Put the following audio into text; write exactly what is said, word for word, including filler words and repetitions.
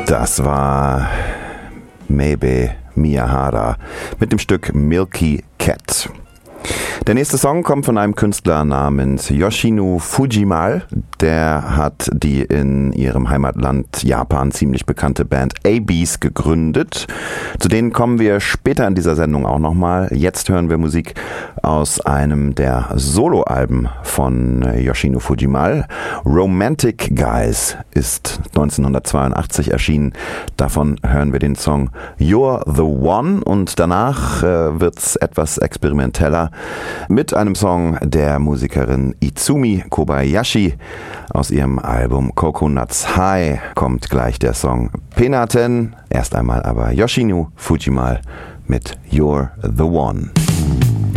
Das war Maybe Miyahara mit dem Stück Milky Cat. Der nächste Song kommt von einem Künstler namens Yoshino Fujimal. Der hat die in ihrem Heimatland Japan ziemlich bekannte Band A-Bees gegründet. Zu denen kommen wir später in dieser Sendung auch nochmal. Jetzt hören wir Musik aus einem der Soloalben von Yoshino Fujimal. Romantic Guys ist neunzehnhundertzweiundachtzig erschienen. Davon hören wir den Song You're the One und danach äh, wird's etwas experimenteller mit einem Song der Musikerin Izumi Kobayashi. Aus ihrem Album Coconuts High kommt gleich der Song Penaten. Erst einmal aber Yoshino Fujimal mit You're the One.